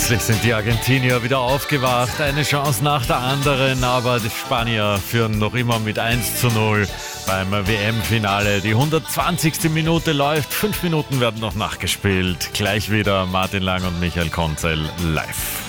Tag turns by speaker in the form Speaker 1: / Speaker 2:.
Speaker 1: Plötzlich sind die Argentinier wieder aufgewacht, eine Chance nach der anderen, aber die Spanier führen noch immer mit 1:0 beim WM-Finale. Die 120. Minute läuft, 5 Minuten werden noch nachgespielt. Gleich wieder Martin Lang und Michael Konzel live.